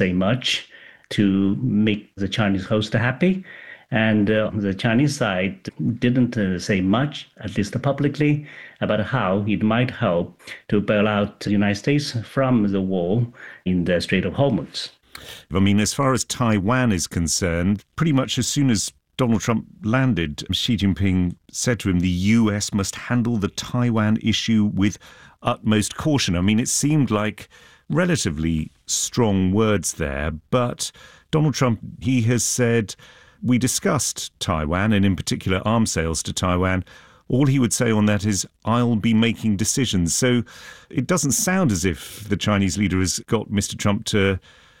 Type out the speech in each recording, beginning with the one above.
say much to make the Chinese host happy. And the Chinese side didn't say much, at least publicly, about how it might help to bail out the United States from the war in the Strait of Hormuz. I mean, as far as Taiwan is concerned, pretty much as soon as Donald Trump landed, Xi Jinping said to him, the US must handle the Taiwan issue with utmost caution. I mean, it seemed like relatively strong words there, but Donald Trump, he has said, we discussed Taiwan and in particular arms sales to Taiwan. All he would say on that is, I'll be making decisions. So it doesn't sound as if the Chinese leader has got Mr. Trump to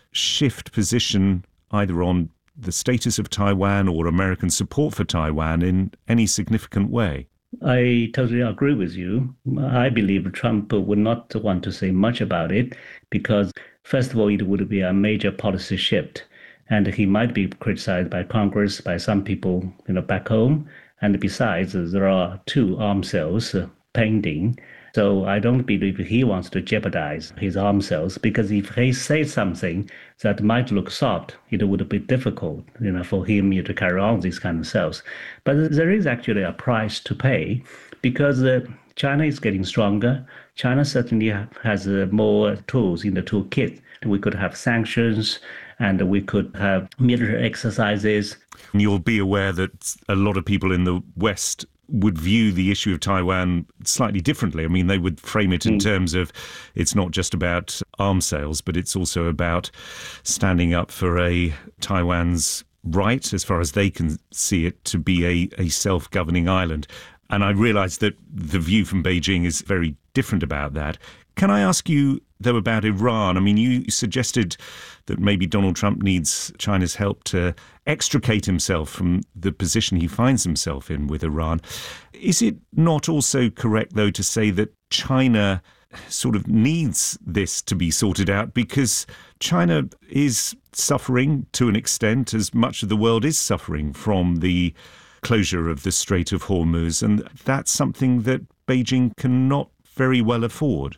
shift position either on the status of Taiwan or American support for Taiwan in any significant way. I totally agree with you. I believe Trump would not want to say much about it because, first of all, it would be a major policy shift. And he might be criticized by Congress, by some people, back home. And besides, there are two arms sales pending. So I don't believe he wants to jeopardize his arms sales because if he says something that might look soft, it would be difficult, for him to carry on these kind of sales. But there is actually a price to pay because China is getting stronger. China certainly has more tools in the toolkit. We could have sanctions and we could have military exercises. And you'll be aware that a lot of people in the West would view the issue of Taiwan slightly differently. I mean, they would frame it in terms of it's not just about arms sales, but it's also about standing up for Taiwan's right, as far as they can see it, to be a self-governing island. And I realise that the view from Beijing is very different about that. Can I ask you, though, about Iran? I mean, you suggested that maybe Donald Trump needs China's help to extricate himself from the position he finds himself in with Iran. Is it not also correct, though, to say that China sort of needs this to be sorted out because China is suffering to an extent, as much of the world is suffering from the closure of the Strait of Hormuz, and that's something that Beijing cannot very well afford?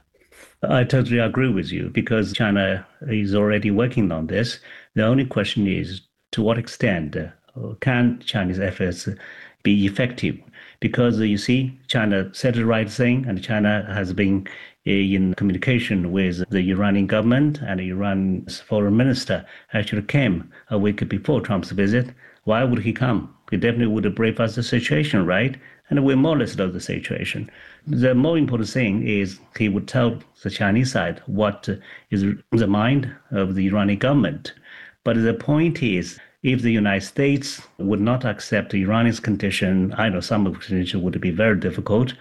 I totally agree with you because China is already working on this. The only question is to what extent can Chinese efforts be effective? Because you see, China said the right thing and China has been in communication with the Iranian government, and Iran's foreign minister actually came a week before Trump's visit. Why would he come? He definitely would brief us the situation, right? And we more or less know the situation. The more important thing is he would tell the Chinese side what is in the mind of the Iranian government. But the point is, if the United States would not accept Iran's condition, I know some of the conditions would be very difficult.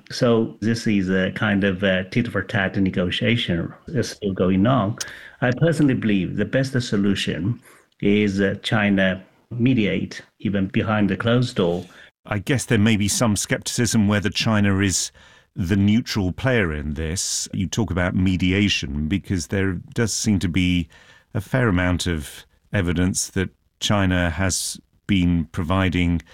So this is a kind of tit-for-tat negotiation that's still going on. I personally believe the best solution is China mediate, even behind the closed door. I guess there may be some skepticism whether China is the neutral player in this. You talk about mediation because there does seem to be a fair amount of evidence that China has been providing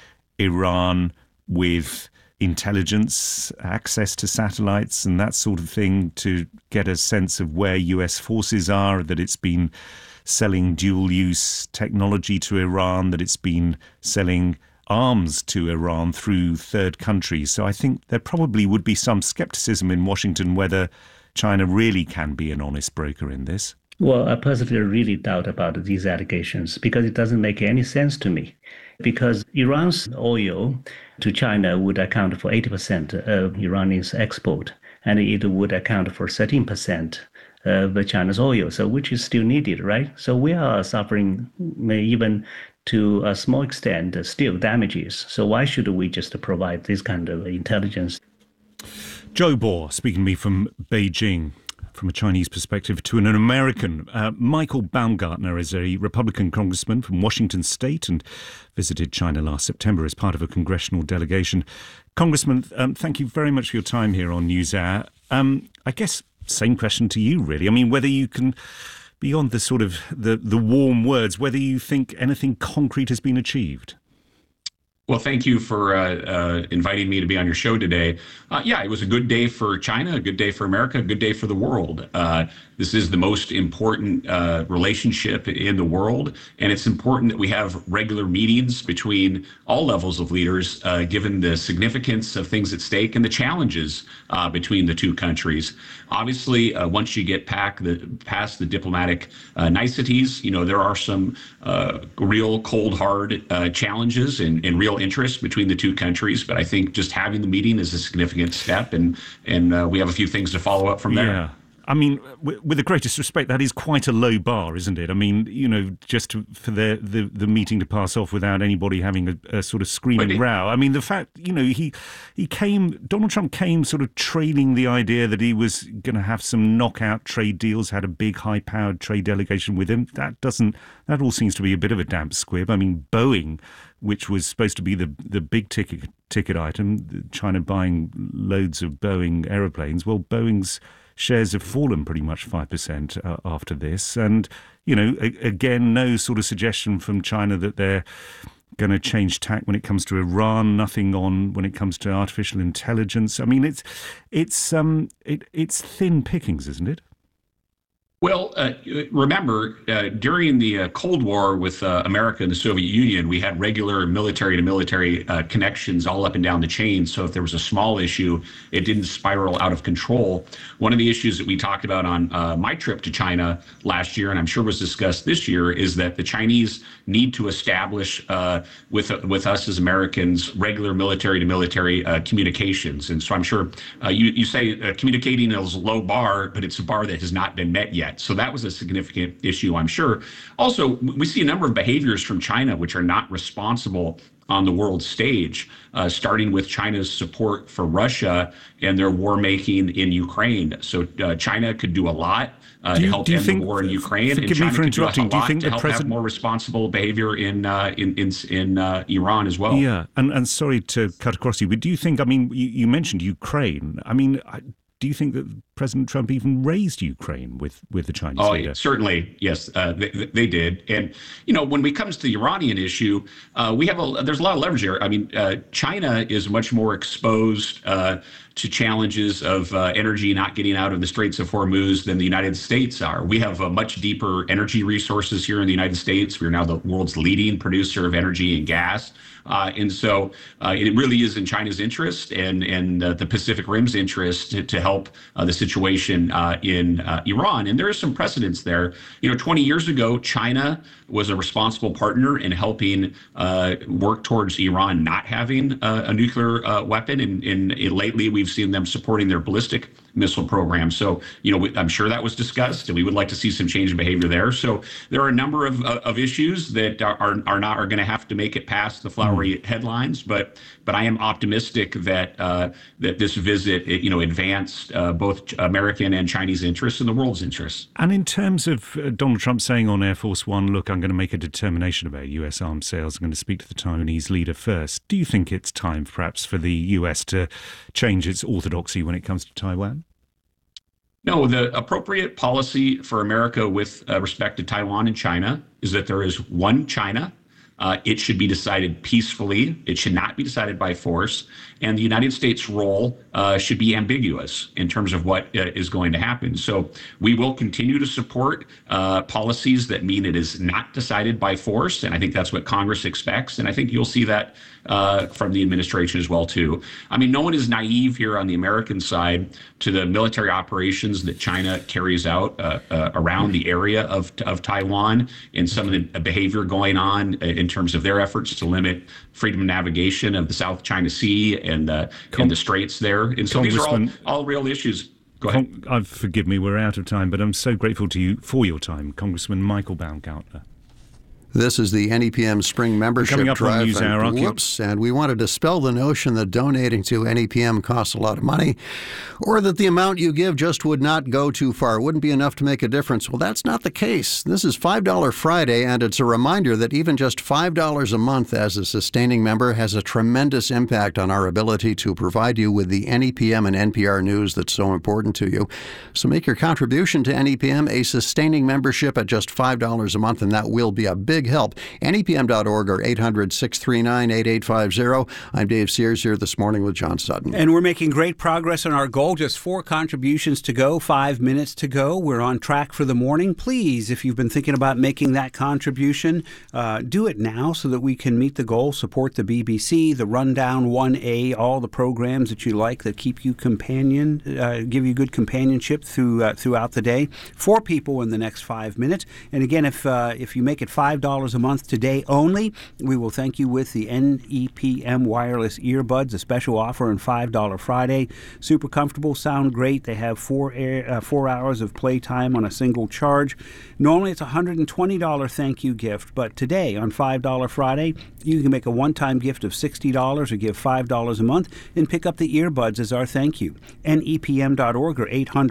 Iran with intelligence, access to satellites and that sort of thing to get a sense of where US forces are, that it's been selling dual-use technology to Iran, that it's been selling arms to Iran through third countries. So I think there probably would be some skepticism in Washington whether China really can be an honest broker in this. Well, I personally really doubt about these allegations because it doesn't make any sense to me. Because Iran's oil to China would account for 80% of Iranian's export, and it would account for 13% of China's oil, so which is still needed, right? So we are suffering even to a small extent still damages. So why should we just provide this kind of intelligence? Joe Bor, speaking to me from Beijing. From a Chinese perspective to an American. Michael Baumgartner is a Republican congressman from Washington state and visited China last September as part of a congressional delegation. Congressman, thank you very much for your time here on NewsHour. I guess same question to you, really. I mean, whether you can, beyond the sort of the warm words, whether you think anything concrete has been achieved? Well, thank you for inviting me to be on your show today. Yeah, it was a good day for China, a good day for America, a good day for the world. This is the most important relationship in the world, and it's important that we have regular meetings between all levels of leaders, given the significance of things at stake and the challenges between the two countries. Obviously, once you get past the diplomatic niceties, there are some real cold, hard challenges and real interest between the two countries. But I think just having the meeting is a significant step, and we have a few things to follow up from there. Yeah. I mean, with the greatest respect, that is quite a low bar, isn't it? I mean, just for the meeting to pass off without anybody having a sort of screaming row. I mean, the fact, Donald Trump came sort of trailing the idea that he was going to have some knockout trade deals, had a big high-powered trade delegation with him. That all seems to be a bit of a damp squib. I mean, Boeing, which was supposed to be the big ticket item, China buying loads of Boeing aeroplanes. Well, Boeing's shares have fallen pretty much 5% after this. And, again, no sort of suggestion from China that they're going to change tack when it comes to Iran, nothing on when it comes to artificial intelligence. I mean, it's thin pickings, isn't it? Well, remember, during the Cold War with America and the Soviet Union, we had regular military-to-military connections all up and down the chain. So if there was a small issue, it didn't spiral out of control. One of the issues that we talked about on my trip to China last year, and I'm sure was discussed this year, is that the Chinese need to establish with us as Americans regular military-to-military communications. And so I'm sure you say communicating is a low bar, but it's a bar that has not been met yet. So that was a significant issue, I'm sure. Also, we see a number of behaviors from China which are not responsible on the world stage, starting with China's support for Russia and their war making in Ukraine. So China could do a lot to help end the war in Ukraine, and China could do a lot to help have more responsible behavior in Iran as well. Yeah, and sorry to cut across you, but do you think? I mean, you mentioned Ukraine. I mean, do you think that President Trump even raised Ukraine with the Chinese leader? Certainly, yes, they did. And when it comes to the Iranian issue, there's a lot of leverage here. I mean, China is much more exposed to challenges of energy not getting out of the Straits of Hormuz than the United States are. We have much deeper energy resources here in the United States. We're now the world's leading producer of energy and gas. And so it really is in China's interest and the Pacific Rim's interest to help the situation in Iran. And there is some precedence there. 20 years ago, China was a responsible partner in helping work towards Iran not having a nuclear weapon. And lately, we've seen them supporting their ballistic missile program. So, I'm sure that was discussed, and we would like to see some change in behavior there. So there are a number of issues that are going to have to make it past the flowery headlines. But I am optimistic that that this visit, advanced both American and Chinese interests and the world's interests. And in terms of Donald Trump saying on Air Force One, look, I'm going to make a determination about U.S. arms sales. I'm going to speak to the Taiwanese leader first. Do you think it's time perhaps for the U.S. to change its orthodoxy when it comes to Taiwan? No, the appropriate policy for America with respect to Taiwan and China is that there is one China. It should be decided peacefully. It should not be decided by force. And the United States' role should be ambiguous in terms of what is going to happen. So we will continue to support policies that mean it is not decided by force. And I think that's what Congress expects. And I think you'll see that from the administration as well, too. I mean, no one is naive here on the American side to the military operations that China carries out around the area of Taiwan and some of the behavior going on in terms of their efforts to limit freedom of navigation of the South China Sea and the straits there. And so these are all real issues. Go ahead. Forgive me, we're out of time, but I'm so grateful to you for your time, Congressman Michael Baumgartner. This is the NEPM Spring Membership Coming up Drive. On NewsHour, and we want to dispel the notion that donating to NEPM costs a lot of money, or that the amount you give just would not go too far, wouldn't be enough to make a difference. Well, that's not the case. This is $5 Friday, and it's a reminder that even just $5 a month as a sustaining member has a tremendous impact on our ability to provide you with the NEPM and NPR news that's so important to you. So make your contribution to NEPM a sustaining membership at just $5 a month, and that will be a big big help. NEPM.org or 800-639-8850. I'm Dave Sears here this morning with John Sutton. And we're making great progress on our goal. Just 4 contributions to go, 5 minutes to go. We're on track for the morning. Please, if you've been thinking about making that contribution, do it now so that we can meet the goal. Support the BBC, the Rundown 1A, all the programs that you like that keep you give you good companionship throughout the day. 4 people in the next 5 minutes. And again, if you make it $5 a month today only, we will thank you with the NEPM wireless earbuds, a special offer on $5 Friday. Super comfortable, sound great. They have 4 hours of playtime on a single charge. Normally it's a $120 thank you gift, but today on $5 Friday, you can make a one-time gift of $60 or give $5 a month and pick up the earbuds as our thank you. NEPM.org or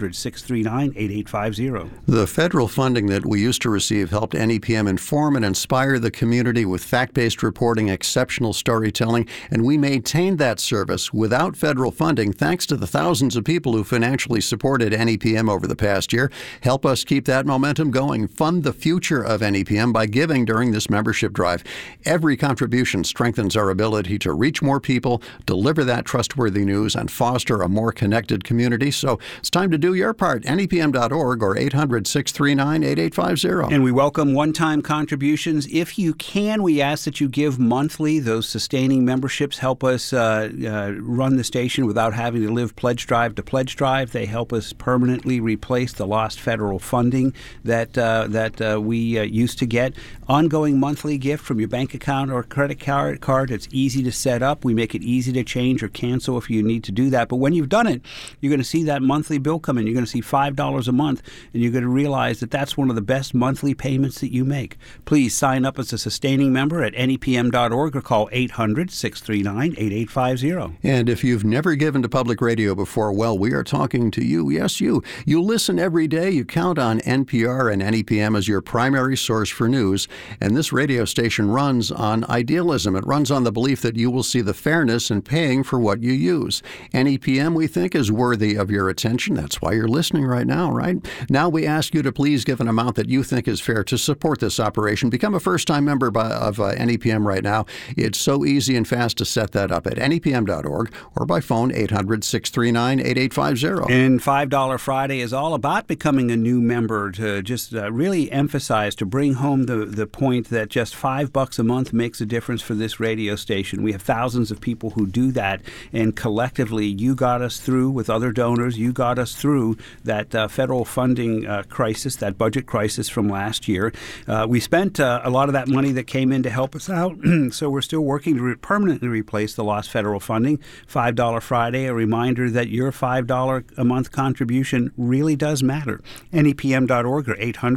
800-639-8850. The federal funding that we used to receive helped NEPM inform and inspire the community with fact-based reporting, exceptional storytelling, and we maintained that service without federal funding thanks to the thousands of people who financially supported NEPM over the past year. Help us keep that momentum going. Fund the future of NEPM by giving during this membership drive. Every contribution strengthens our ability to reach more people, deliver that trustworthy news, and foster a more connected community. So it's time to do your part. NEPM.org or 800-639-8850. And we welcome one-time contributions. If you can, we ask that you give monthly. Those sustaining memberships help us run the station without having to live pledge drive to pledge drive. They help us permanently replace the lost federal funding that we used to get. Ongoing monthly gift from your bank account or credit card. It's easy to set up. We make it easy to change or cancel if you need to do that. But when you've done it, you're going to see that monthly bill come in. You're going to see $5 a month, and you're going to realize that that's one of the best monthly payments that you make. Please sign up as a sustaining member at NEPM.org or call 800-639-8850. And if you've never given to public radio before, well, we are talking to you. Yes, you. You listen every day. You count on NPR and NEPM as your primary source for news. And this radio station runs on idealism. It runs on the belief that you will see the fairness in paying for what you use. NEPM, we think, is worthy of your attention. That's why you're listening right now, right? Now we ask you to please give an amount that you think is fair to support this operation. Become a first-time member of NEPM right now. It's so easy and fast to set that up at NEPM.org or by phone 800-639-8850. And $5 Friday is all about becoming a new member, to just really emphasize, to bring home the point that just $5 a month makes a difference for this radio station. We have thousands of people who do that, and collectively you got us through with other donors. You got us through that federal funding crisis, that budget crisis from last year. We spent a lot of that money that came in to help us out, so we're still working to permanently replace the lost federal funding. $5 Friday, a reminder that your $5 a month contribution really does matter. NEPM.org or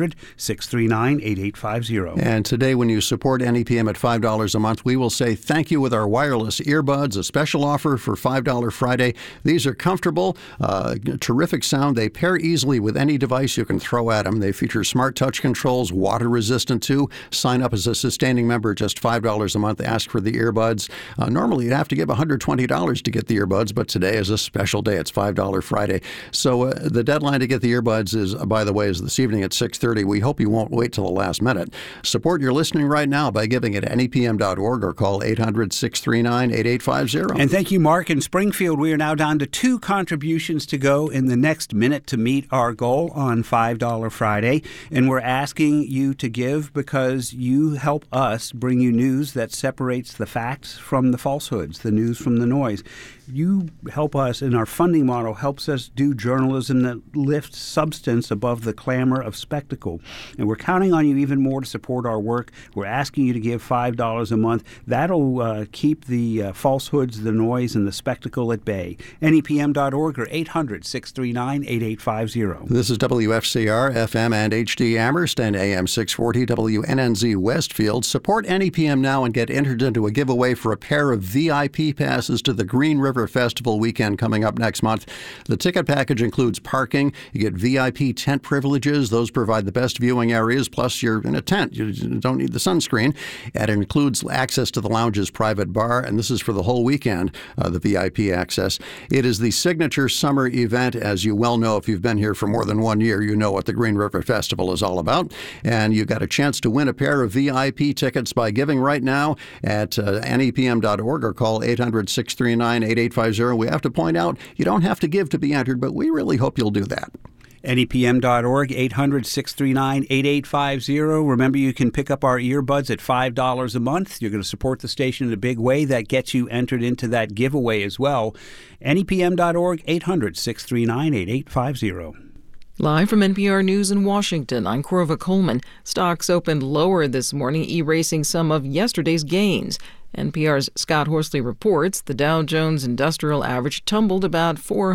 800-639-8850. And today, when you support NEPM at $5 a month, we will say thank you with our wireless earbuds, a special offer for $5 Friday. These are comfortable, terrific sound. They pair easily with any device you can throw at them. They feature smart touch controls, water resistant too. Sign up as a sustaining member, just $5 a month. Ask for the earbuds. Normally, you'd have to give $120 to get the earbuds, but today is a special day. It's $5 Friday. So the deadline to get the earbuds is, by the way, is this evening at 6:30. We hope you won't wait till the last minute. Support your listening right now by giving at NEPM.org or call 800-639-8850. And thank you, Mark. In Springfield, we are now down to 2 contributions to go in the next minute to meet our goal on $5 Friday. And we're asking you to give because you help us bring you news that separates the facts from the falsehoods, the news from the noise. You help us, and our funding model helps us do journalism that lifts substance above the clamor of spectacle. And we're counting on you even more to support our work. We're asking you to give $5 a month. That'll keep the falsehoods, the noise, and the spectacle at bay. NEPM.org or 800-639-8850. This is WFCR, FM and HD Amherst, and AM 640 WNNZ Westfield. Support NEPM now and get entered into a giveaway for a pair of VIP passes to the Green River River Festival weekend coming up next month. The ticket package includes parking. You get VIP tent privileges. Those provide the best viewing areas. Plus, you're in a tent. You don't need the sunscreen. And it includes access to the lounge's private bar. And this is for the whole weekend, the VIP access. It is the signature summer event. As you well know, if you've been here for more than 1 year, you know what the Green River Festival is all about. And you've got a chance to win a pair of VIP tickets by giving right now at nepm.org or call 800-639-8850. We have to point out, you don't have to give to be entered, but we really hope you'll do that. nepm.org, 800-639-8850. Remember, you can pick up our earbuds at $5 a month. You're going to support the station in a big way. That gets you entered into that giveaway as well. nepm.org, 800-639-8850. Live from NPR News in Washington, I'm Corva Coleman. Stocks opened lower this morning, erasing some of yesterday's gains. NPR's Scott Horsley reports the Dow Jones Industrial Average tumbled about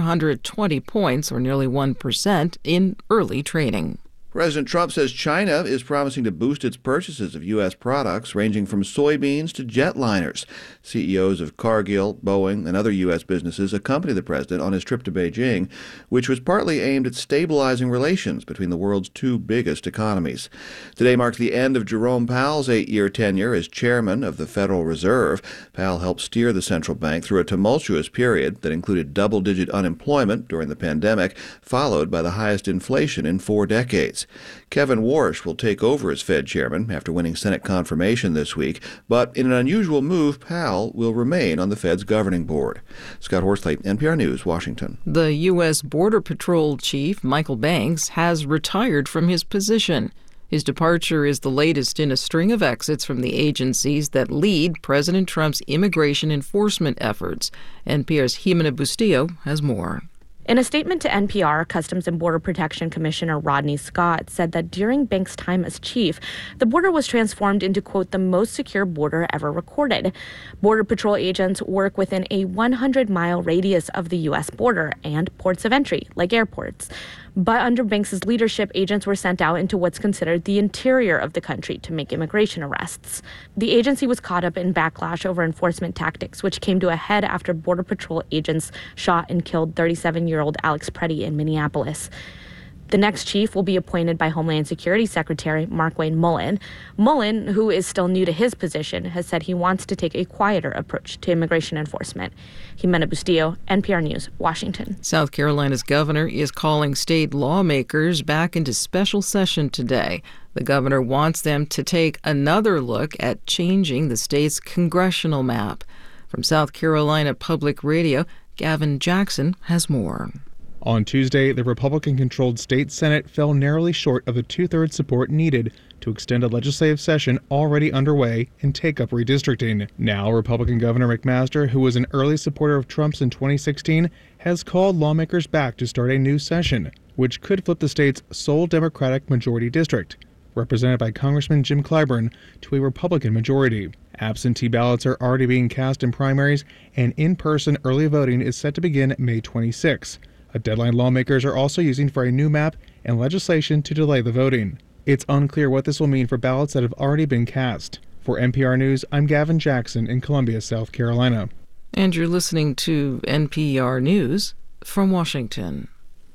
420 points, or nearly 1%, in early trading. President Trump says China is promising to boost its purchases of U.S. products ranging from soybeans to jetliners. CEOs of Cargill, Boeing, and other U.S. businesses accompany the president on his trip to Beijing, which was partly aimed at stabilizing relations between the world's two biggest economies. Today marks the end of Jerome Powell's 8-year tenure as chairman of the Federal Reserve. Powell helped steer the central bank through a tumultuous period that included double-digit unemployment during the pandemic, followed by the highest inflation in 4 decades. Kevin Warsh will take over as Fed chairman after winning Senate confirmation this week, but in an unusual move, Powell will remain on the Fed's governing board. Scott Horsley, NPR News, Washington. The U.S. Border Patrol Chief, Michael Banks, has retired from his position. His departure is the latest in a string of exits from the agencies that lead President Trump's immigration enforcement efforts. NPR's Jimena Bustillo has more. In a statement to NPR, Customs and Border Protection Commissioner Rodney Scott said that during Banks' time as chief, the border was transformed into, quote, the most secure border ever recorded. Border Patrol agents work within a 100-mile radius of the U.S. border and ports of entry, like airports. But under Banks' leadership, agents were sent out into what's considered the interior of the country to make immigration arrests. The agency was caught up in backlash over enforcement tactics, which came to a head after Border Patrol agents shot and killed 37-year-old Alex Preddy in Minneapolis. The next chief will be appointed by Homeland Security Secretary Markwayne Mullin. Mullin, who is still new to his position, has said he wants to take a quieter approach to immigration enforcement. Jimena Bustillo, NPR News, Washington. South Carolina's governor is calling state lawmakers back into special session today. The governor wants them to take another look at changing the state's congressional map. From South Carolina Public Radio, Gavin Jackson has more. On Tuesday, the Republican-controlled state Senate fell narrowly short of the two-thirds support needed to extend a legislative session already underway and take up redistricting. Now, Republican Governor McMaster, who was an early supporter of Trump's in 2016, has called lawmakers back to start a new session, which could flip the state's sole Democratic majority district, represented by Congressman Jim Clyburn, to a Republican majority. Absentee ballots are already being cast in primaries, and in-person early voting is set to begin May 26. A deadline lawmakers are also using for a new map and legislation to delay the voting. It's unclear what this will mean for ballots that have already been cast. For NPR News, I'm Gavin Jackson in Columbia, South Carolina. And you're listening to NPR News from Washington.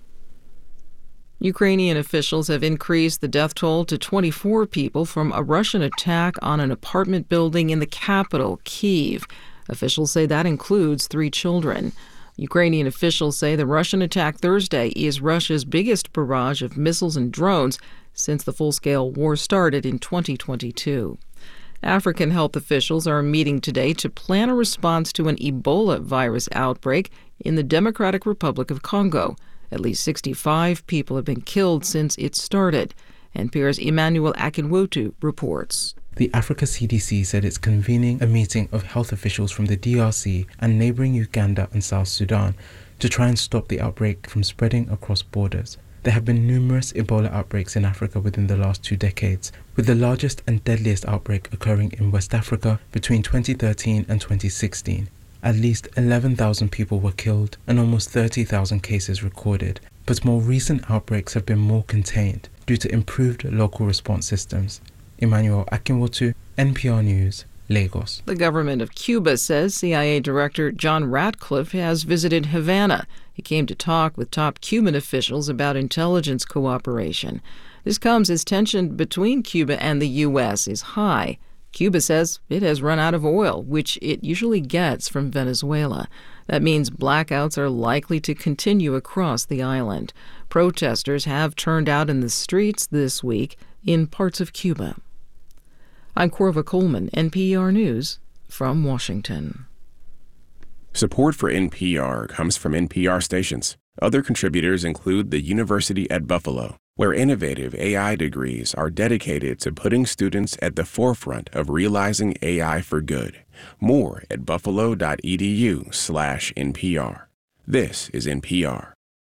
Ukrainian officials have increased the death toll to 24 people from a Russian attack on an apartment building in the capital, Kyiv. Officials say that includes 3 children. Ukrainian officials say the Russian attack Thursday is Russia's biggest barrage of missiles and drones since the full-scale war started in 2022. African health officials are meeting today to plan a response to an Ebola virus outbreak in the Democratic Republic of Congo. At least 65 people have been killed since it started. NPR's Emmanuel Akinwotu reports. The Africa CDC said it's convening a meeting of health officials from the DRC and neighboring Uganda and South Sudan to try and stop the outbreak from spreading across borders. There have been numerous Ebola outbreaks in Africa within the last 2 decades, with the largest and deadliest outbreak occurring in West Africa between 2013 and 2016. At least 11,000 people were killed and almost 30,000 cases recorded, but more recent outbreaks have been more contained due to improved local response systems. Emmanuel Akinwotu, NPR News, Lagos. The government of Cuba says CIA Director John Ratcliffe has visited Havana. He came to talk with top Cuban officials about intelligence cooperation. This comes as tension between Cuba and the U.S. is high. Cuba says it has run out of oil, which it usually gets from Venezuela. That means blackouts are likely to continue across the island. Protesters have turned out in the streets this week in parts of Cuba. I'm Corva Coleman, NPR News from Washington. Support for NPR comes from NPR stations. Other contributors include the University at Buffalo, where innovative AI degrees are dedicated to putting students at the forefront of realizing AI for good. More at buffalo.edu/NPR. This is NPR.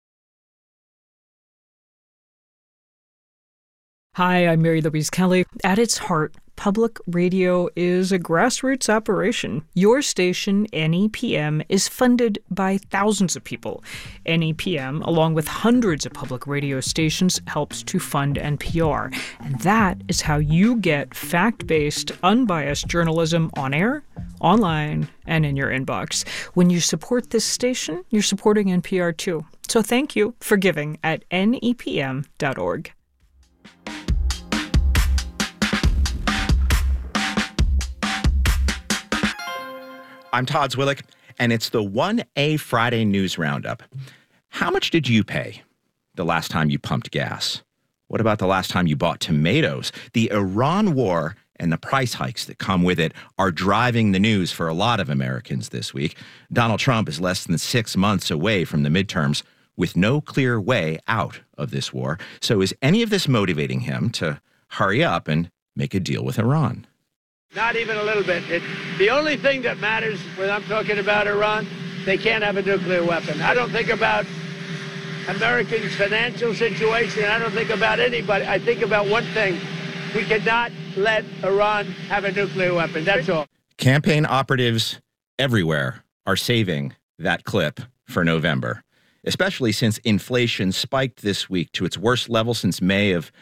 Hi, I'm Mary Louise Kelly. At its heart, public radio is a grassroots operation. Your station, NEPM, is funded by thousands of people. NEPM, along with hundreds of public radio stations, helps to fund NPR. And that is how you get fact-based, unbiased journalism on air, online, and in your inbox. When you support this station, you're supporting NPR too. So thank you for giving at nepm.org. I'm Todd Zwillick, and it's the 1A Friday News Roundup. How much did you pay the last time you pumped gas? What about the last time you bought tomatoes? The Iran war and the price hikes that come with it are driving the news for a lot of Americans this week. Donald Trump is less than 6 months away from the midterms with no clear way out of this war. So is any of this motivating him to hurry up and make a deal with Iran? Not even a little bit. The only thing that matters when I'm talking about Iran, they can't have a nuclear weapon. I don't think about Americans' financial situation. I don't think about anybody. I think about one thing. We cannot let Iran have a nuclear weapon. That's all. Campaign operatives everywhere are saving that clip for November, especially since inflation spiked this week to its worst level since May of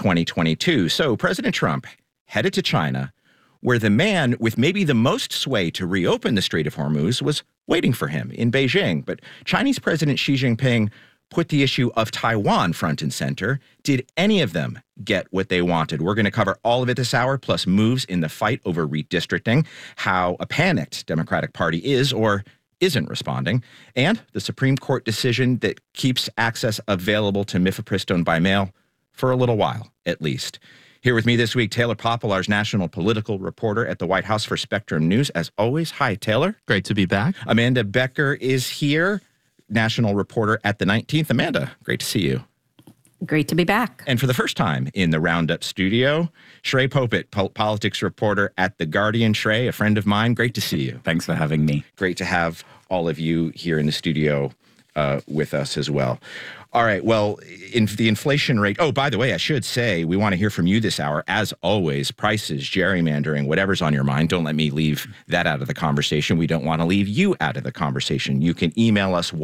2022. So President Trump headed to China, where the man with maybe the most sway to reopen the Strait of Hormuz was waiting for him in Beijing. But Chinese President Xi Jinping put the issue of Taiwan front and center. Did any of them get what they wanted? We're going to cover all of it this hour, plus moves in the fight over redistricting, how a panicked Democratic Party is or isn't responding, and the Supreme Court decision that keeps access available to mifepristone by mail for a little while, at least. Here with me this week, Taylor Poplar's national political reporter at the White House for Spectrum News. As always, hi, Taylor. Great to be back. Amanda Becker is here, national reporter at the 19th. Amanda, great to see you. Great to be back. And for the first time in the Roundup studio, Shrey Popit, politics reporter at The Guardian. Shrey, a friend of mine, great to see you. Thanks for having me. Great to have all of you here in the studio with us as well. All right. Well, in the inflation rate. Oh, by the way, I should say we want to hear from you this hour. As always, prices, gerrymandering, whatever's on your mind. Don't let me leave that out of the conversation. We don't want to leave you out of the conversation. You can email us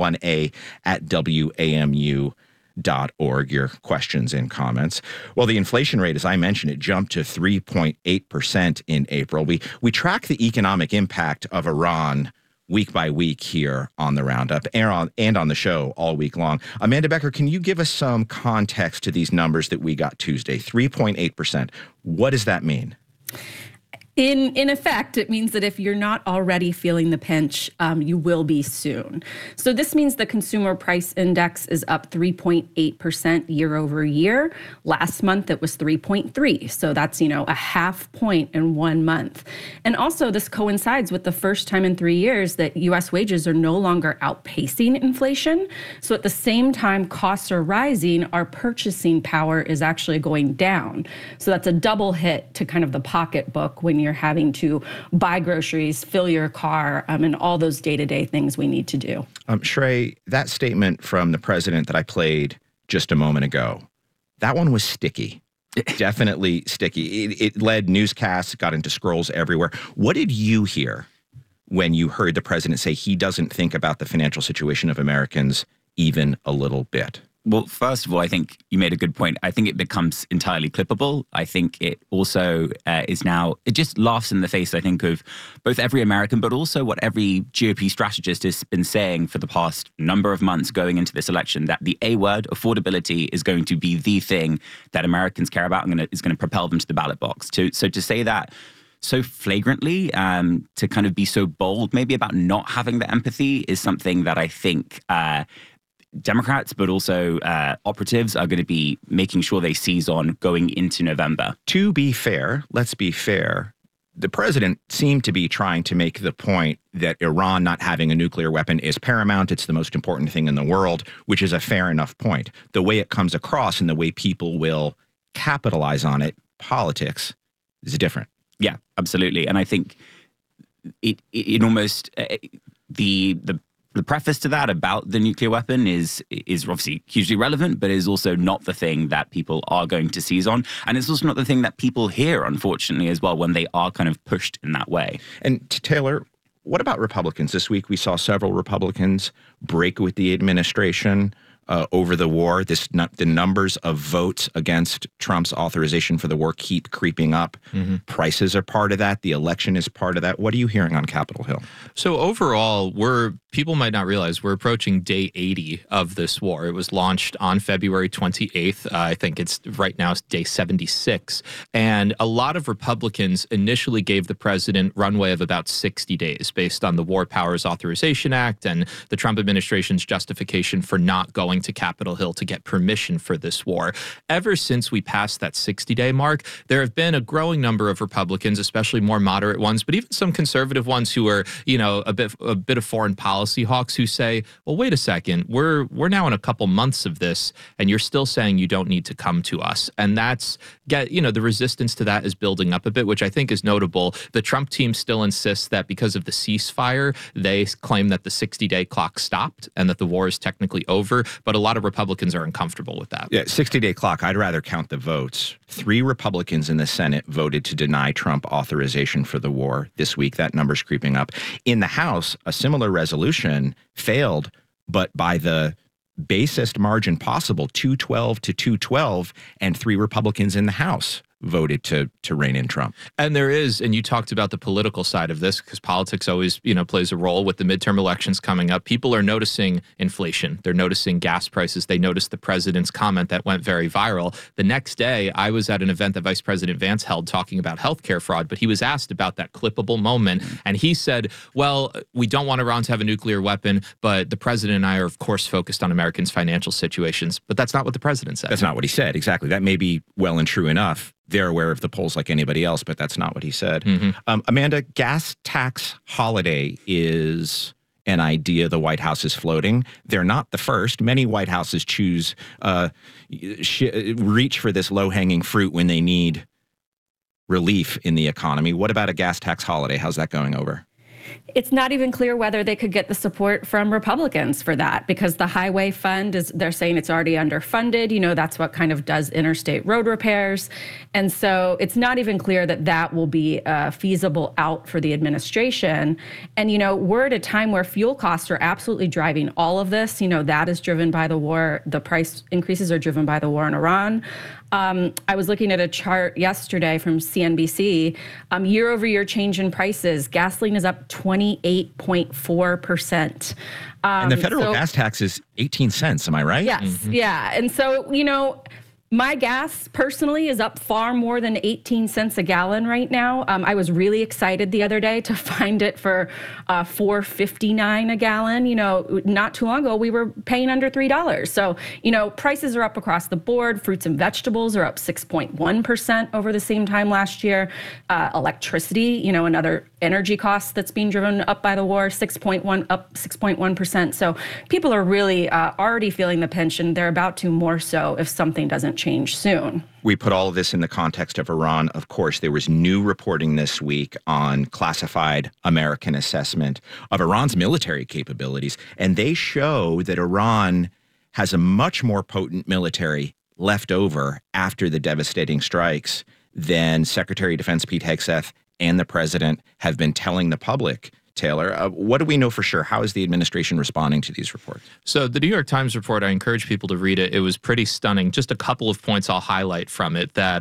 1a@wamu.org, your questions and comments. Well, the inflation rate, as I mentioned, it jumped to 3.8% in April. We track the economic impact of Iran week by week here on the Roundup and on the show all week long. Amanda Becker, can you give us some context to these numbers that we got Tuesday? 3.8%. What does that mean? In effect, it means that if you're not already feeling the pinch, you will be soon. So this means the consumer price index is up 3.8% year over year. Last month, it was 3.3. So that's, a half point in 1 month. And also, this coincides with the first time in 3 years that U.S. wages are no longer outpacing inflation. So at the same time costs are rising, our purchasing power is actually going down. So that's a double hit to kind of the pocketbook when you're having to buy groceries, fill your car, and all those day-to-day things we need to do. Shrey, that statement from the president that I played just a moment ago, that one was sticky. Definitely sticky. It led newscasts, got into scrolls everywhere. What did you hear when you heard the president say he doesn't think about the financial situation of Americans even a little bit? Well, first of all, I think you made a good point. I think it becomes entirely clippable. I think it also is now, it just laughs in the face, I think, of both every American, but also what every GOP strategist has been saying for the past number of months going into this election, that the A word, affordability, is going to be the thing that Americans care about and is going to propel them to the ballot box. So to say that so flagrantly, to kind of be so bold maybe about not having the empathy is something that I think Democrats, but also operatives are going to be making sure they seize on going into November. To be fair, let's be fair, the president seemed to be trying to make the point that Iran not having a nuclear weapon is paramount. It's the most important thing in the world, which is a fair enough point. The way it comes across and the way people will capitalize on it, politics, is different. Yeah, absolutely. And I think it almost the preface to that about the nuclear weapon is obviously hugely relevant, but is also not the thing that people are going to seize on. And it's also not the thing that people hear, unfortunately, as well, when they are kind of pushed in that way. And Taylor, what about Republicans? This week we saw several Republicans break with the administration over the war. The numbers of votes against Trump's authorization for the war keep creeping up. Mm-hmm. Prices are part of that. The election is part of that. What are you hearing on Capitol Hill? So overall, people might not realize we're approaching day 80 of this war. It was launched on February 28th. I think it's right now it's day 76. And a lot of Republicans initially gave the president runway of about 60 days based on the War Powers Authorization Act and the Trump administration's justification for not going to Capitol Hill to get permission for this war. Ever since we passed that 60-day mark, there have been a growing number of Republicans, especially more moderate ones, but even some conservative ones who are, a bit of foreign policy hawks who say, well, wait a second, we're now in a couple months of this, and you're still saying you don't need to come to us. And the resistance to that is building up a bit, which I think is notable. The Trump team still insists that because of the ceasefire, they claim that the 60-day clock stopped and that the war is technically over. But a lot of Republicans are uncomfortable with that. Yeah, 60-day clock. I'd rather count the votes. 3 Republicans in the Senate voted to deny Trump authorization for the war this week. That number's creeping up. In the House, a similar resolution failed, but by the basest margin possible, 212 to 212, and 3 Republicans in the House voted to rein in Trump. And there is, and you talked about the political side of this, because politics always, plays a role with the midterm elections coming up. People are noticing inflation. They're noticing gas prices. They noticed the president's comment that went very viral. The next day, I was at an event that Vice President Vance held talking about healthcare fraud, but he was asked about that clippable moment. And he said, well, we don't want Iran to have a nuclear weapon, but the president and I are, of course, focused on Americans' financial situations. But that's not what the president said. That's not what he said. Exactly. That may be well and true enough. They're aware of the polls like anybody else, but that's not what he said. Mm-hmm. Amanda, gas tax holiday is an idea the White House is floating. They're not the first. Many White Houses reach for this low-hanging fruit when they need relief in the economy. What about a gas tax holiday? How's that going over? It's not even clear whether they could get the support from Republicans for that, because the highway fund they're saying it's already underfunded. That's what kind of does interstate road repairs. And so it's not even clear that will be a feasible out for the administration. And, we're at a time where fuel costs are absolutely driving all of this. That is driven by the war. The price increases are driven by the war in Iran. I was looking at a chart yesterday from CNBC. Year over year change in prices. Gasoline is up 28.4%. And the federal gas tax is 18 cents. Am I right? Yes. Mm-hmm. Yeah. And so, my gas personally is up far more than 18 cents a gallon right now. I was really excited the other day to find it for $4.59 a gallon. Not too long ago, we were paying under $3. So, prices are up across the board. Fruits and vegetables are up 6.1% over the same time last year. Electricity, another energy cost that's being driven up by the war, up 6.1%. So people are really already feeling the pinch, and they're about to more so if something doesn't change soon. We put all of this in the context of Iran. Of course, there was new reporting this week on classified American assessment of Iran's military capabilities, and they show that Iran has a much more potent military left over after the devastating strikes than Secretary of Defense Pete Hegseth and the president have been telling the public Taylor. What do we know for sure? How is the administration responding to these reports? So the New York Times report, I encourage people to read it. It was pretty stunning. Just a couple of points I'll highlight from it that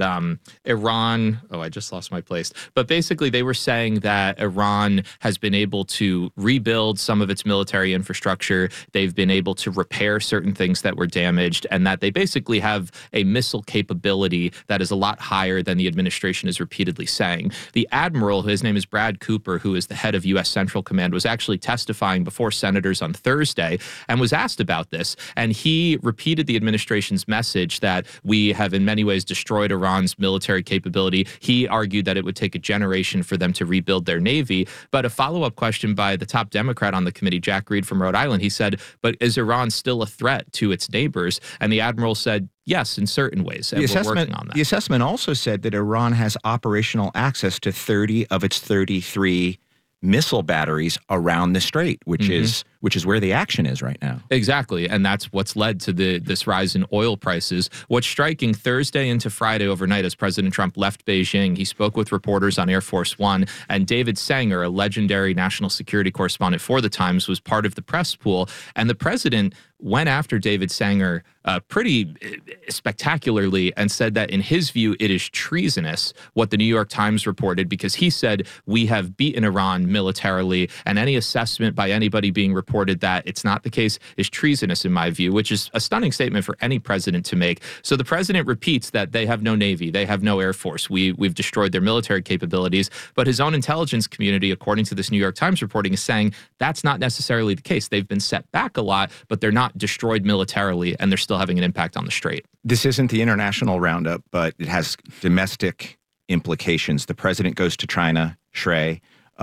Iran, I just lost my place. But basically they were saying that Iran has been able to rebuild some of its military infrastructure. They've been able to repair certain things that were damaged, and that they basically have a missile capability that is a lot higher than the administration is repeatedly saying. The admiral, his name is Brad Cooper, who is the head of U.S. Central Command, was actually testifying before senators on Thursday and was asked about this. And he repeated the administration's message that we have in many ways destroyed Iran's military capability. He argued that it would take a generation for them to rebuild their navy. But a follow-up question by the top Democrat on the committee, Jack Reed from Rhode Island, he said, but is Iran still a threat to its neighbors? And the admiral said, yes, in certain ways, and we're working on that. The assessment also said that Iran has operational access to 30 of its 33 missile batteries around the strait, which is where the action is right now. Exactly, and that's what's led to this rise in oil prices. What's striking, Thursday into Friday overnight, as President Trump left Beijing, he spoke with reporters on Air Force One, and David Sanger, a legendary national security correspondent for the Times, was part of the press pool, and the president went after David Sanger pretty spectacularly and said that in his view it is treasonous what the New York Times reported, because he said we have beaten Iran militarily, and any assessment by anybody being reported that it's not the case is treasonous in my view, which is a stunning statement for any president to make. So the president repeats that they have no Navy, they have no Air Force, we've destroyed their military capabilities, but his own intelligence community, according to this New York Times reporting, is saying that's not necessarily the case. They've been set back a lot, but they're not destroyed militarily, and they're still having an impact on the strait. This isn't the international roundup, but it has domestic implications. The president goes to China, Shrey,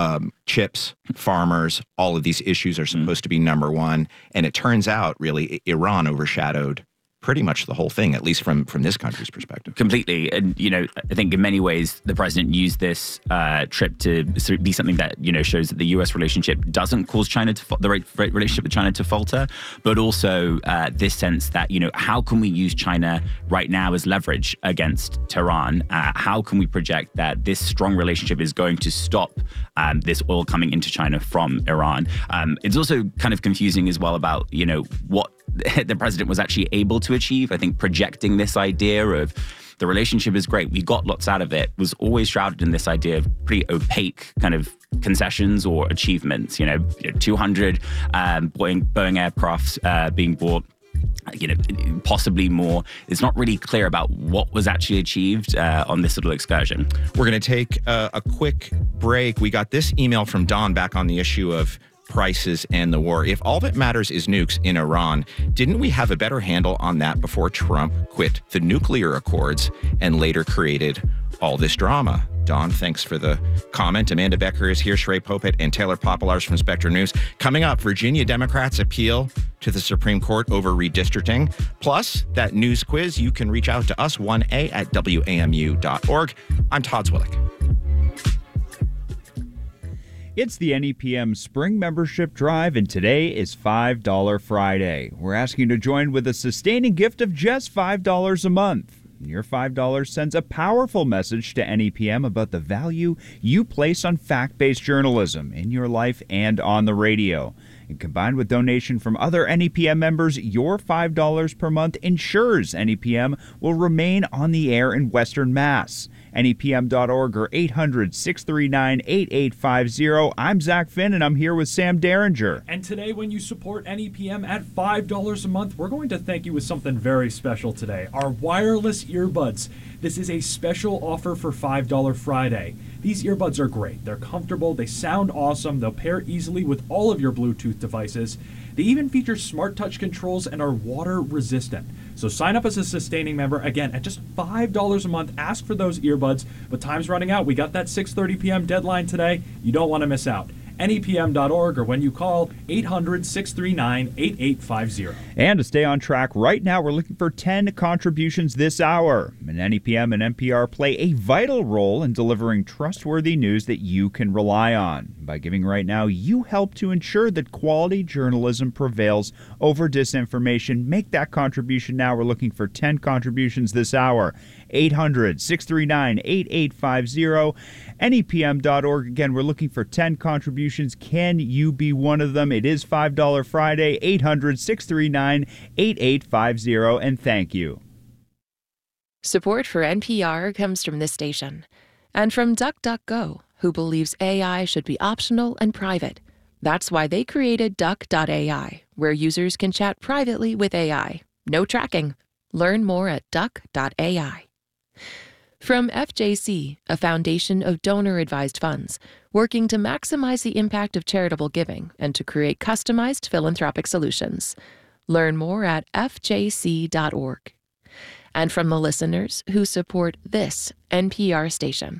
chips, farmers, all of these issues are supposed to be number one. And it turns out, really, Iran overshadowed pretty much the whole thing, at least from this country's perspective. Completely. And, I think in many ways, the president used this trip to be something that, shows that the U.S. relationship doesn't cause China to the relationship with China to falter, but also this sense that, how can we use China right now as leverage against Tehran? How can we project that this strong relationship is going to stop this oil coming into China from Iran? It's also kind of confusing as well about, what the president was actually able to achieve. I think projecting this idea of the relationship is great, we got lots out of it, was always shrouded in this idea of pretty opaque kind of concessions or achievements. 200 Boeing aircrafts being bought, possibly more. It's not really clear about what was actually achieved on this little excursion. We're going to take a quick break. We got this email from Don back on the issue of prices and the war. If all that matters is nukes in Iran, didn't we have a better handle on that before Trump quit the nuclear accords and later created all this drama? Don, thanks for the comment. Amanda Becker is here, Shrey Popet and Taylor Popolars from Spectrum News. Coming up, Virginia Democrats appeal to the Supreme Court over redistricting. Plus, that news quiz, you can reach out to us, 1a@wamu.org. I'm Todd Zwillick. It's the NEPM Spring Membership Drive, and today is $5 Friday. We're asking you to join with a sustaining gift of just $5 a month. Your $5 sends a powerful message to NEPM about the value you place on fact-based journalism in your life and on the radio. And combined with donation from other NEPM members, your $5 per month ensures NEPM will remain on the air in Western Mass. NEPM.org or 800-639-8850. I'm Zach Finn, and I'm here with Sam Derringer. And today, when you support NEPM at $5 a month, we're going to thank you with something very special today. Our wireless earbuds. This is a special offer for $5 Friday. These earbuds are great. They're comfortable, they sound awesome, they'll pair easily with all of your Bluetooth devices. They even feature smart touch controls and are water resistant. So sign up as a sustaining member, again, at just $5 a month. Ask for those earbuds, but time's running out. We got that 6:30 p.m. deadline today. You don't want to miss out. NEPM.org or when you call 800-639-8850. And to stay on track right now, we're looking for 10 contributions this hour. And NEPM and NPR play a vital role in delivering trustworthy news that you can rely on. By giving right now, you help to ensure that quality journalism prevails over disinformation. Make that contribution now. We're looking for 10 contributions this hour. 800-639-8850. NEPM.org. Again, we're looking for 10 contributions. Can you be one of them? It is $5 Friday, 800-639-8850, and thank you. Support for NPR comes from this station and from DuckDuckGo, who believes AI should be optional and private. That's why they created Duck.ai, where users can chat privately with AI. No tracking. Learn more at Duck.ai. From FJC, a foundation of donor-advised funds, working to maximize the impact of charitable giving and to create customized philanthropic solutions. Learn more at fjc.org. And from the listeners who support this NPR station.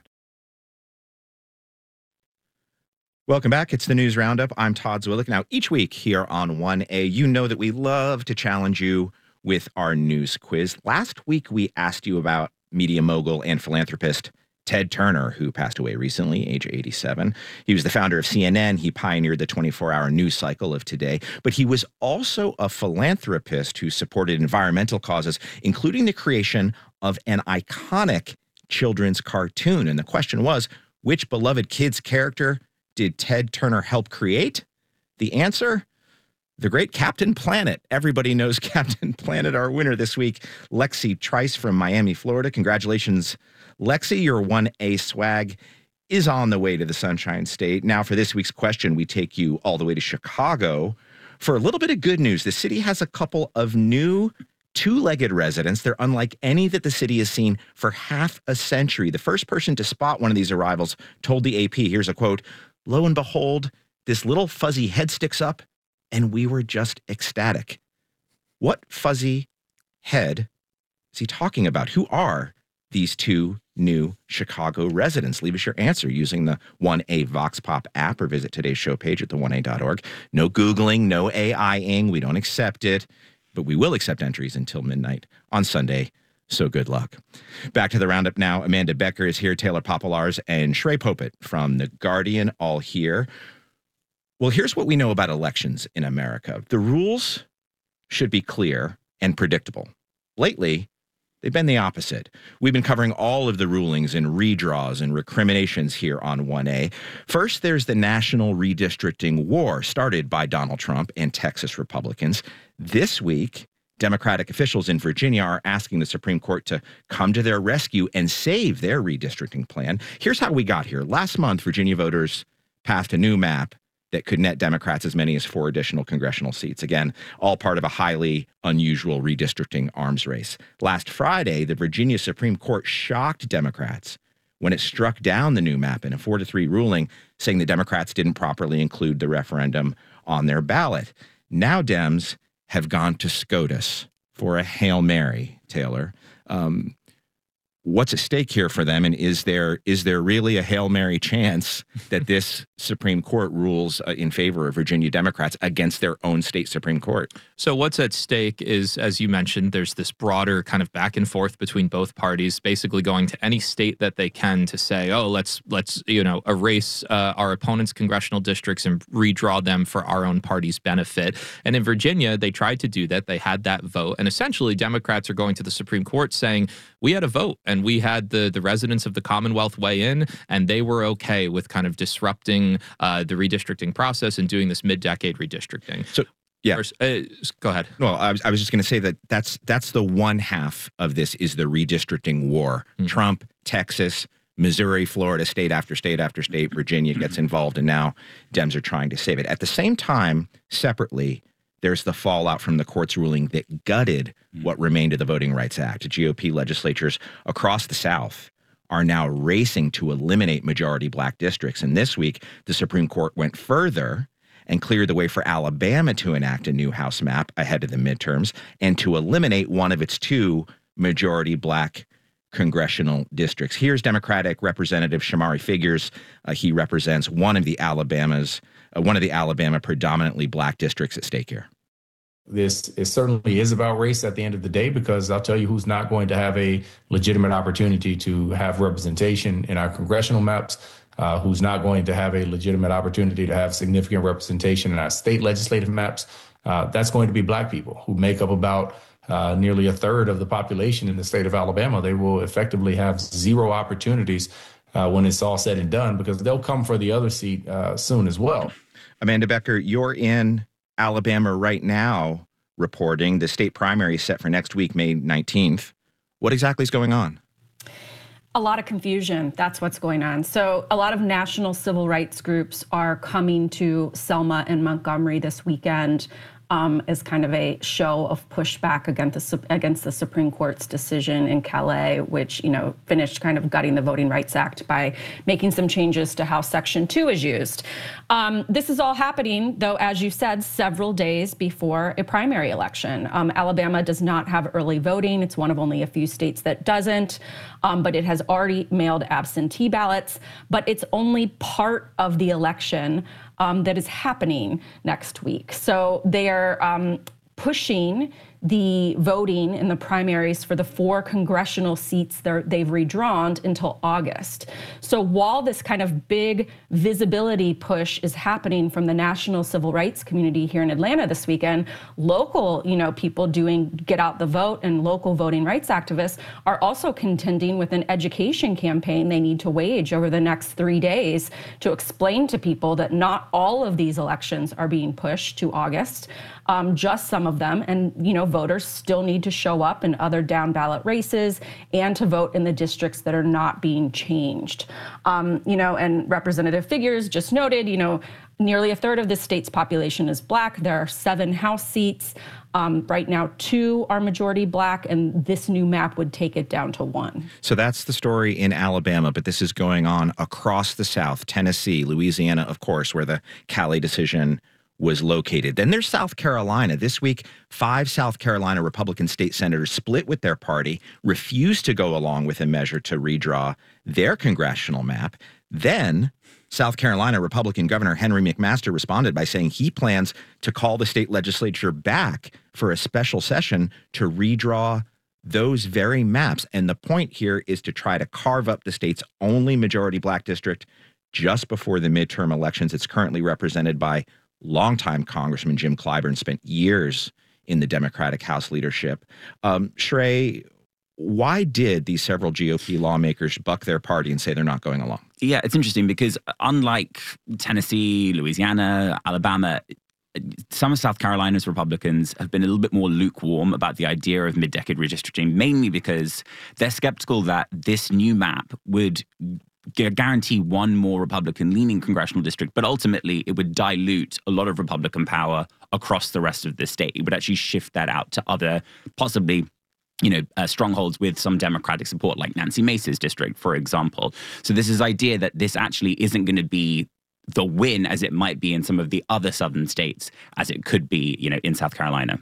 Welcome back. It's the News Roundup. I'm Todd Zwillich. Now, each week here on 1A, you know that we love to challenge you with our news quiz. Last week, we asked you about media mogul and philanthropist Ted Turner, who passed away recently, age 87. He was the founder of CNN. He pioneered the 24-hour news cycle of today. But he was also a philanthropist who supported environmental causes, including the creation of an iconic children's cartoon. And the question was, which beloved kids character did Ted Turner help create? The answer? The great Captain Planet. Everybody knows Captain Planet. Our winner this week, Lexi Trice from Miami, Florida. Congratulations, Lexi. Your 1A swag is on the way to the Sunshine State. Now, for this week's question, we take you all the way to Chicago for a little bit of good news. The city has a couple of new two-legged residents. They're unlike any that the city has seen for half a century. The first person to spot one of these arrivals told the AP, here's a quote, "Lo and behold, this little fuzzy head sticks up, and we were just ecstatic." What fuzzy head is he talking about? Who are these two new Chicago residents? Leave us your answer using the 1A Vox Pop app or visit today's show page at the1a.org. No Googling, no AIing. We don't accept it, but we will accept entries until midnight on Sunday. So good luck. Back to the roundup now. Amanda Becker is here, Taylor Popolars, and Shrey Popet from The Guardian, all here. Well, here's what we know about elections in America. The rules should be clear and predictable. Lately, they've been the opposite. We've been covering all of the rulings and redraws and recriminations here on 1A. First, there's the national redistricting war started by Donald Trump and Texas Republicans. This week, Democratic officials in Virginia are asking the Supreme Court to come to their rescue and save their redistricting plan. Here's how we got here. Last month, Virginia voters passed a new map that could net Democrats as many as 4 additional congressional seats. Again, all part of a highly unusual redistricting arms race. Last Friday, the Virginia Supreme Court shocked Democrats when it struck down the new map in a 4-3 ruling, saying the Democrats didn't properly include the referendum on their ballot. Now Dems have gone to SCOTUS for a Hail Mary, Taylor. What's at stake here for them? And is there really a Hail Mary chance that this Supreme Court rules in favor of Virginia Democrats against their own state Supreme Court? So what's at stake is, as you mentioned, there's this broader kind of back and forth between both parties, basically going to any state that they can to say, oh, let's erase our opponents' congressional districts and redraw them for our own party's benefit. And in Virginia, they tried to do that. They had that vote. And essentially, Democrats are going to the Supreme Court saying, we had a vote and we had the residents of the Commonwealth weigh in, and they were okay with kind of disrupting the redistricting process and doing this mid-decade redistricting. So, yeah. First, go ahead. Well, I was just going to say that's the one half of this is the redistricting war. Mm-hmm. Trump, Texas, Missouri, Florida, state after state after state, Virginia gets involved, and now Dems are trying to save it. At the same time, separately, there's the fallout from the court's ruling that gutted what remained of the Voting Rights Act. GOP legislatures across the South are now racing to eliminate majority black districts. And this week, the Supreme Court went further and cleared the way for Alabama to enact a new House map ahead of the midterms and to eliminate one of its 2 majority black congressional districts. Here's Democratic Representative Shamari Figures. He represents one of the Alabama predominantly black districts at stake here. This certainly is about race at the end of the day, because I'll tell you who's not going to have a legitimate opportunity to have representation in our congressional maps, who's not going to have a legitimate opportunity to have significant representation in our state legislative maps. That's going to be black people who make up about nearly a third of the population in the state of Alabama. They will effectively have zero opportunities when it's all said and done, because they'll come for the other seat soon as well. Amanda Becker, you're in Alabama right now reporting. The state primary is set for next week, May 19th. What exactly is going on? A lot of confusion. That's what's going on. So a lot of national civil rights groups are coming to Selma and Montgomery this weekend as kind of a show of pushback against the Supreme Court's decision in Calais, which, finished kind of gutting the Voting Rights Act by making some changes to how Section 2 is used. This is all happening, though, as you said, several days before a primary election. Alabama does not have early voting. It's one of only a few states that doesn't, but it has already mailed absentee ballots. But it's only part of the election that is happening next week. So they are pushing the voting in the primaries for the 4 congressional seats they've redrawn until August. So while this kind of big visibility push is happening from the national civil rights community here in Atlanta this weekend, local, people doing Get Out the Vote and local voting rights activists are also contending with an education campaign they need to wage over the next 3 days to explain to people that not all of these elections are being pushed to August, just some of them. And, voters still need to show up in other down ballot races and to vote in the districts that are not being changed. And Representative Figures just noted, nearly a third of the state's population is Black. There are 7 House seats. Right now, 2 are majority Black, and this new map would take it down to 1. So that's the story in Alabama, but this is going on across the South, Tennessee, Louisiana, of course, where the Calais decision was located. Then there's South Carolina. This week, 5 South Carolina Republican state senators split with their party, refused to go along with a measure to redraw their congressional map. Then South Carolina Republican Governor Henry McMaster responded by saying he plans to call the state legislature back for a special session to redraw those very maps. And the point here is to try to carve up the state's only majority Black district just before the midterm elections. It's currently represented by longtime Congressman Jim Clyburn, spent years in the Democratic House leadership. Shrey, why did these several GOP lawmakers buck their party and say they're not going along? Yeah, it's interesting because unlike Tennessee, Louisiana, Alabama, some of South Carolina's Republicans have been a little bit more lukewarm about the idea of mid-decade redistricting, mainly because they're skeptical that this new map would guarantee one more Republican-leaning congressional district, but ultimately it would dilute a lot of Republican power across the rest of the state. It would actually shift that out to other, possibly, strongholds with some Democratic support, like Nancy Mace's district, for example. So this is idea that this actually isn't going to be the win as it might be in some of the other southern states, as it could be, in South Carolina.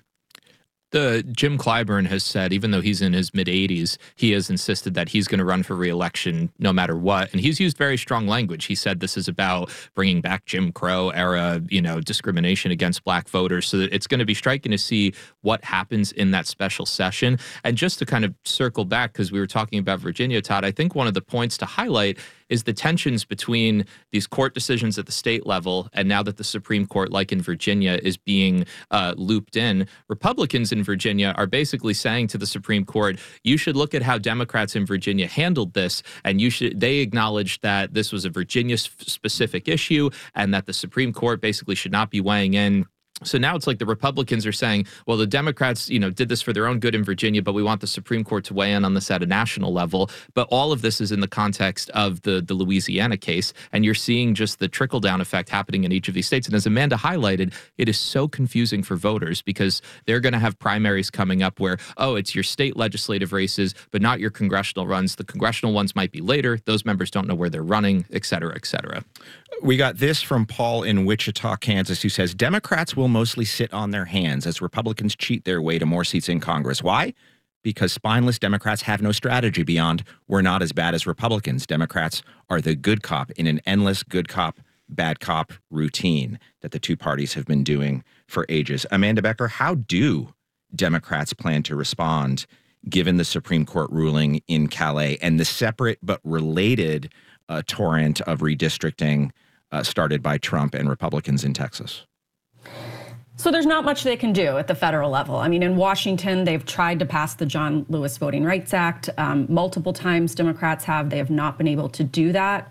Jim Clyburn has said, even though he's in his mid-80s, he has insisted that he's going to run for re-election no matter what. And he's used very strong language. He said this is about bringing back Jim Crow era, discrimination against Black voters. So it's going to be striking to see what happens in that special session. And just to kind of circle back, because we were talking about Virginia, Todd, I think one of the points to highlight is the tensions between these court decisions at the state level and now that the Supreme Court, like in Virginia, is being looped in. Republicans in Virginia are basically saying to the Supreme Court, you should look at how Democrats in Virginia handled this, and they acknowledge that this was a Virginia-specific issue and that the Supreme Court basically should not be weighing in. So now it's like the Republicans are saying, well, the Democrats, did this for their own good in Virginia, but we want the Supreme Court to weigh in on this at a national level. But all of this is in the context of the Louisiana case. And you're seeing just the trickle-down effect happening in each of these states. And as Amanda highlighted, it is so confusing for voters because they're going to have primaries coming up where, it's your state legislative races, but not your congressional runs. The congressional ones might be later. Those members don't know where they're running, et cetera, et cetera. We got this from Paul in Wichita, Kansas, who says, Democrats will mostly sit on their hands as Republicans cheat their way to more seats in Congress. Why? Because spineless Democrats have no strategy beyond, we're not as bad as Republicans. Democrats are the good cop in an endless good cop, bad cop routine that the two parties have been doing for ages. Amanda Becker, how do Democrats plan to respond given the Supreme Court ruling in Calais and the separate but related torrent of redistricting started by Trump and Republicans in Texas? So there's not much they can do at the federal level. I mean, in Washington, they've tried to pass the John Lewis Voting Rights Act. Multiple times Democrats have. They have not been able to do that.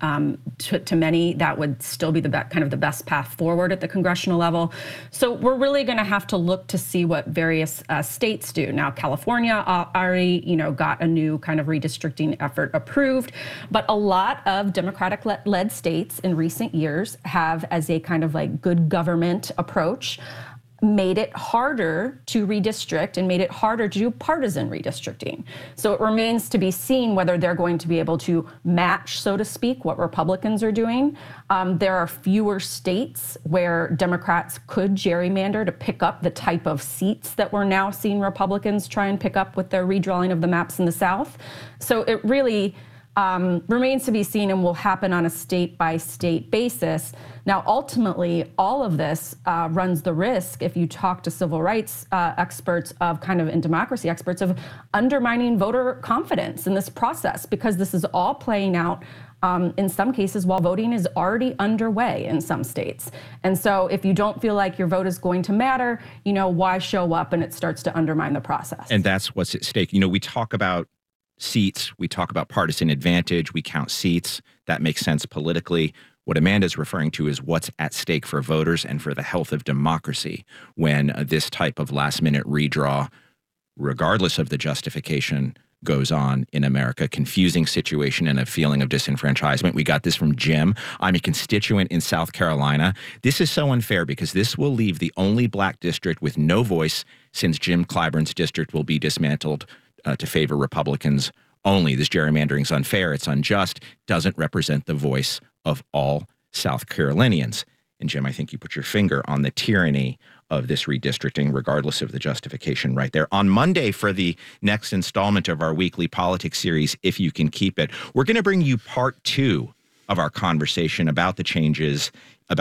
To many, that would still be the kind of the best path forward at the congressional level. So we're really going to have to look to see what various states do. Now, California already, got a new kind of redistricting effort approved, but a lot of Democratic-led states in recent years have, as a kind of like good government approach, made it harder to redistrict and made it harder to do partisan redistricting. So it remains to be seen whether they're going to be able to match, so to speak, what Republicans are doing. There are fewer states where Democrats could gerrymander to pick up the type of seats that we're now seeing Republicans try and pick up with their redrawing of the maps in the South. So it really remains to be seen and will happen on a state-by-state basis. Now, ultimately, all of this runs the risk, if you talk to civil rights experts and democracy experts, of undermining voter confidence in this process, because this is all playing out in some cases while voting is already underway in some states. And so if you don't feel like your vote is going to matter, why show up? And it starts to undermine the process. And that's what's at stake. We talk about seats, we talk about partisan advantage, we count seats. That makes sense politically. What Amanda's referring to is what's at stake for voters and for the health of democracy when this type of last-minute redraw, regardless of the justification, goes on in America. Confusing situation and a feeling of disenfranchisement. We got this from Jim. I'm a constituent in South Carolina. This is so unfair because this will leave the only black district with no voice, since Jim Clyburn's district will be dismantled to favor Republicans only. This gerrymandering is unfair. It's unjust. Doesn't represent the voice of all South Carolinians. And Jim, I think you put your finger on the tyranny of this redistricting, regardless of the justification right there. On Monday, for the next installment of our weekly politics series, If You Can Keep It, we're going to bring you part 2 of our conversation about the changes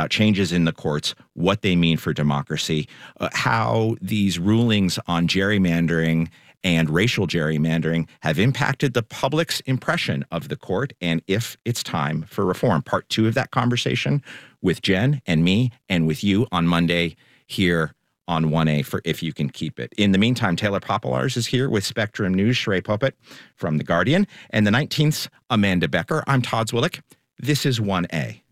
in the courts, what they mean for democracy, how these rulings on gerrymandering and racial gerrymandering have impacted the public's impression of the court, and if it's time for reform. Part 2 of that conversation with Jen and me and with you on Monday here on 1A for If You Can Keep It. In the meantime, Taylor Popolars is here with Spectrum News, Sheree Poppet from The Guardian, and the 19th's Amanda Becker. I'm Todd Zwillich. This is 1A.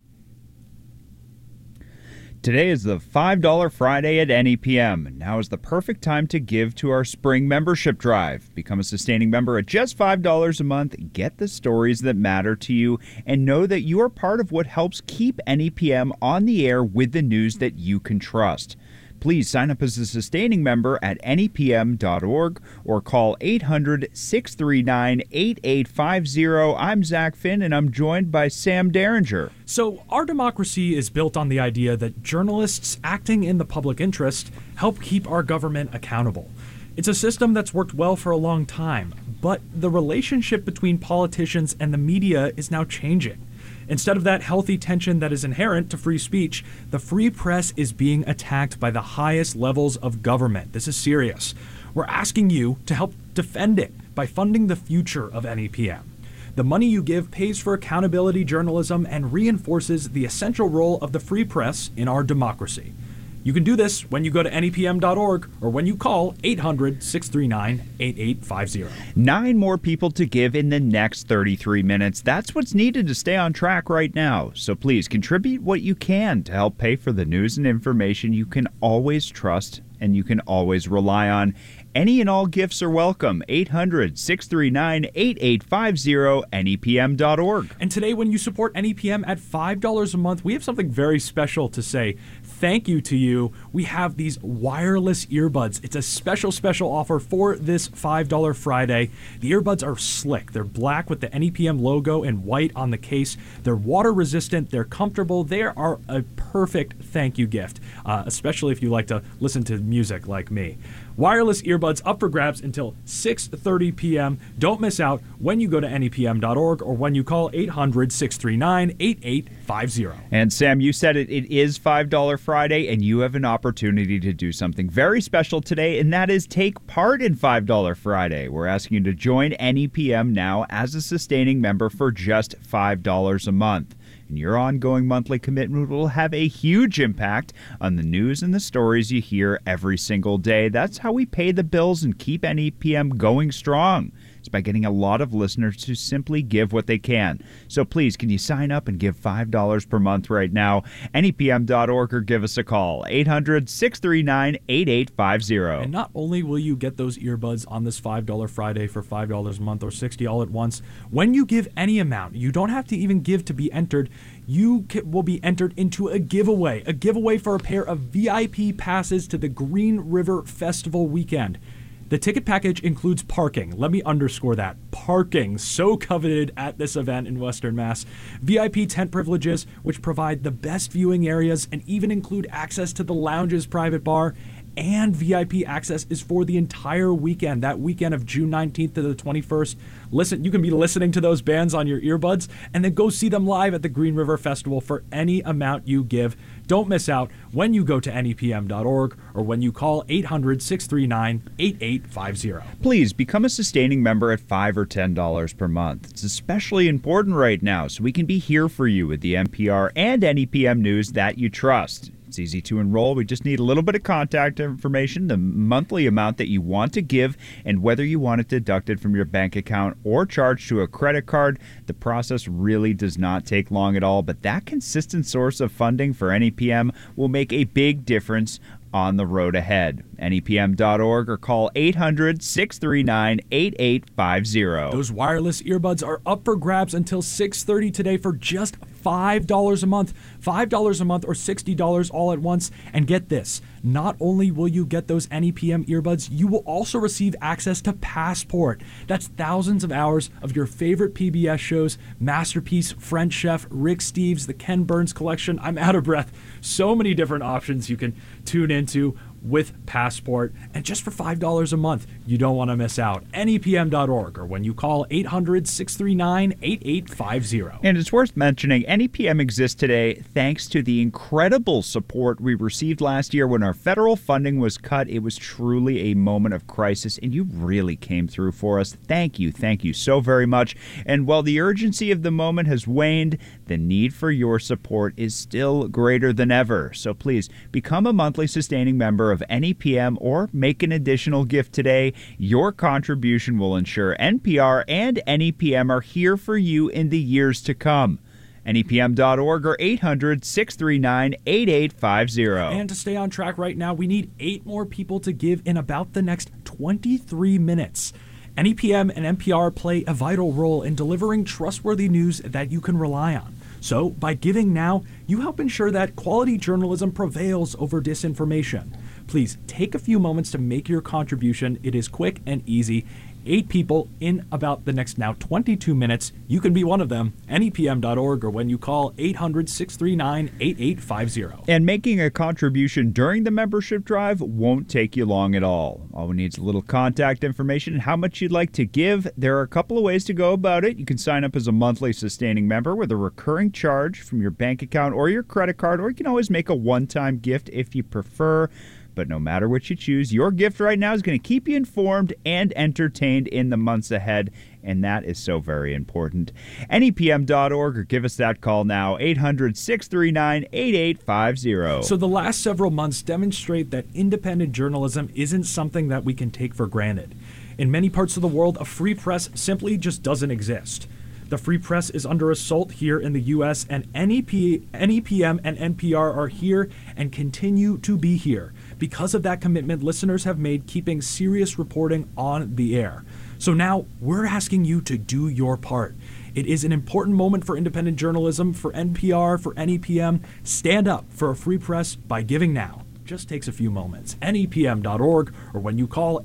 Today is the $5 Friday at NEPM. Now is the perfect time to give to our spring membership drive. Become a sustaining member at just $5 a month. Get the stories that matter to you and know that you are part of what helps keep NEPM on the air with the news that you can trust. Please sign up as a sustaining member at nepm.org or call 800-639-8850. I'm Zach Finn, and I'm joined by Sam Derringer. So our democracy is built on the idea that journalists acting in the public interest help keep our government accountable. It's a system that's worked well for a long time, but the relationship between politicians and the media is now changing. Instead of that healthy tension that is inherent to free speech, the free press is being attacked by the highest levels of government. This is serious. We're asking you to help defend it by funding the future of NEPM. The money you give pays for accountability journalism and reinforces the essential role of the free press in our democracy. You can do this when you go to nepm.org or when you call 800-639-8850. 9 more people to give in the next 33 minutes. That's what's needed to stay on track right now. So please contribute what you can to help pay for the news and information you can always trust and you can always rely on. Any and all gifts are welcome. 800-639-8850, nepm.org. And today, when you support NEPM at $5 a month, we have something very special to say. Thank you to you. We have these wireless earbuds. It's a special offer for this $5 Friday. The earbuds are slick. They're black with the NEPM logo and white on the case. They're water resistant. They're comfortable. They are a perfect thank you gift, especially if you like to listen to music like me. Wireless earbuds up for grabs until 6:30 p.m. Don't miss out when you go to nepm.org or when you call 800-639-8850. And Sam, you said it is $5 Friday, and you have an opportunity to do something very special today, and that is take part in $5 Friday. We're asking you to join NEPM now as a sustaining member for just $5 a month. And your ongoing monthly commitment will have a huge impact on the news and the stories you hear every single day. That's how we pay the bills and keep NEPM going strong. It's by getting a lot of listeners to simply give what they can. So please, can you sign up and give $5 per month right now? NEPM.org or give us a call, 800-639-8850. And not only will you get those earbuds on this $5 Friday for $5 a month or $60 all at once, when you give any amount, you don't have to even give to be entered. You will be entered into a giveaway for a pair of VIP passes to the Green River Festival weekend. The ticket package includes parking. Let me underscore that. Parking, so coveted at this event in Western Mass. VIP tent privileges, which provide the best viewing areas and even include access to the lounge's private bar. And VIP access is for the entire weekend, that weekend of June 19th to the 21st. Listen, you can be listening to those bands on your earbuds and then go see them live at the Green River Festival for any amount you give. Don't miss out when you go to NEPM.org or when you call 800-639-8850. Please become a sustaining member at $5 or $10 per month. It's especially important right now so we can be here for you with the NPR and NEPM news that you trust. It's easy to enroll. We just need a little bit of contact information, the monthly amount that you want to give, and whether you want it deducted from your bank account or charged to a credit card. The process really does not take long at all, but that consistent source of funding for NEPM will make a big difference on the road ahead. NEPM.org or call 800-639-8850. Those wireless earbuds are up for grabs until 6:30 today for just $5 a month. $5 a month or $60 all at once. And get this, not only will you get those NEPM earbuds, you will also receive access to Passport. That's thousands of hours of your favorite PBS shows, Masterpiece, French Chef, Rick Steves, the Ken Burns Collection. I'm out of breath. So many different options you can tune into with Passport. And just for $5 a month, you don't want to miss out. NEPM.org or when you call 800-639-8850. And it's worth mentioning, NEPM exists today thanks to the incredible support we received last year when our federal funding was cut. It was truly a moment of crisis, and you really came through for us. Thank you so very much. And while the urgency of the moment has waned, the need for your support is still greater than ever. So please, become a monthly sustaining member of NEPM or make an additional gift today. Your contribution will ensure NPR and NEPM are here for you in the years to come. NEPM.org or 800-639-8850. And to stay on track right now, we need 8 more people to give in about the next 23 minutes. NEPM and NPR play a vital role in delivering trustworthy news that you can rely on. So, by giving now, you help ensure that quality journalism prevails over disinformation. Please take a few moments to make your contribution. It is quick and easy. 8 people in about the next now 22 minutes. You can be one of them. NEPM.org or when you call 800-639-8850. And making a contribution during the membership drive won't take you long at all. All we need is a little contact information and how much you'd like to give. There are a couple of ways to go about it. You can sign up as a monthly sustaining member with a recurring charge from your bank account or your credit card, or you can always make a one-time gift if you prefer. But no matter what you choose, your gift right now is going to keep you informed and entertained in the months ahead, and that is so very important. NEPM.org or give us that call now, 800-639-8850. So the last several months demonstrate that independent journalism isn't something that we can take for granted. In many parts of the world, a free press simply just doesn't exist. The free press is under assault here in the U.S., and NEPM and NPR are here and continue to be here. Because of that commitment listeners have made keeping serious reporting on the air. So now we're asking you to do your part. It is an important moment for independent journalism, for NPR, for NEPM. Stand up for a free press by giving now. Just takes a few moments. NEPM.org or when you call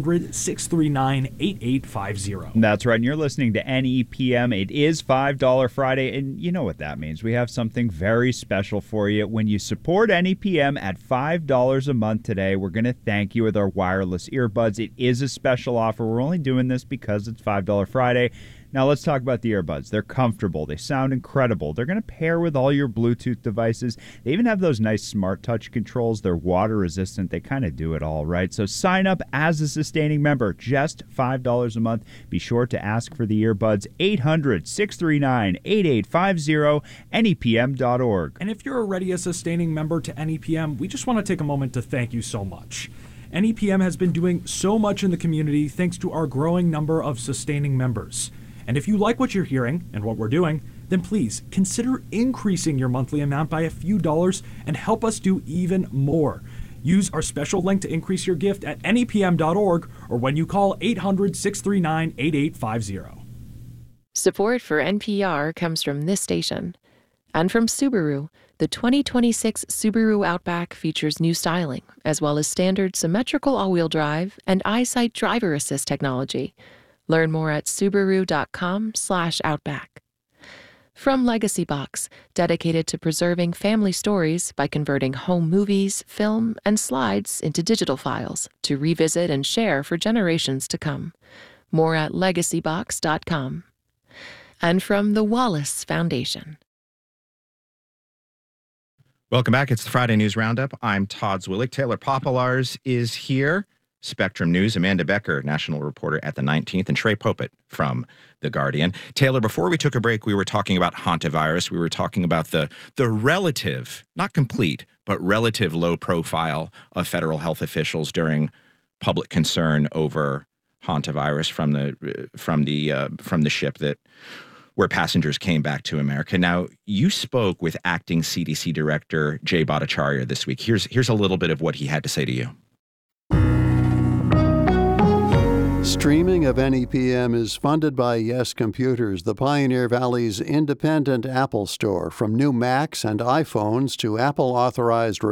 800-639-8850. That's right, and you're listening to NEPM. It is $5 Friday, and you know what that means. We have something very special for you. When you support NEPM at $5 a month today, we're going to thank you with our wireless earbuds. It is a special offer. We're only doing this because it's $5 Friday. Now let's talk about the earbuds. They're comfortable. They sound incredible. They're going to pair with all your Bluetooth devices. They even have those nice smart touch controls. They're water resistant. They kind of do it all, right? So sign up as a sustaining member. Just $5 a month. Be sure to ask for the earbuds. 800-639-8850, NEPM.org. And if you're already a sustaining member to NEPM, we just want to take a moment to thank you so much. NEPM has been doing so much in the community thanks to our growing number of sustaining members. And if you like what you're hearing and what we're doing, then please consider increasing your monthly amount by a few dollars and help us do even more. Use our special link to increase your gift at nepm.org or when you call 800-639-8850. Support for NPR comes from this station. And from Subaru, the 2026 Subaru Outback features new styling, as well as standard symmetrical all-wheel drive and EyeSight driver assist technology. Learn more at Subaru.com/Outback. From Legacy Box, dedicated to preserving family stories by converting home movies, film, and slides into digital files to revisit and share for generations to come. More at legacybox.com. And from the Wallace Foundation. Welcome back. It's the Friday News Roundup. I'm Todd Zwillig. Taylor Popolars is here. Spectrum News, Amanda Becker, national reporter at the 19th, and Trey Popet from The Guardian. Taylor, before we took a break, we were talking about hantavirus. We were talking about the relative, not complete, but relative low profile of federal health officials during public concern over hantavirus from the ship where passengers came back to America. Now, you spoke with acting CDC Director Jay Bhattacharya this week. Here's a little bit of what he had to say to you. Streaming of NEPM is funded by Yes Computers, the Pioneer Valley's independent Apple store. From new Macs and iPhones to Apple-authorized